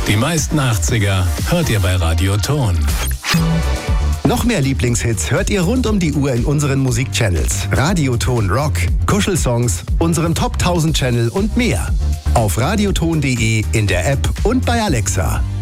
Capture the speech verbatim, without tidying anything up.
Die meisten achtziger hört ihr bei Radioton. Noch mehr Lieblingshits hört ihr rund um die Uhr in unseren Musikchannels. Radioton Rock, Kuschelsongs, unserem Top tausend Channel und mehr. Auf radioton punkt de, in der App und bei Alexa.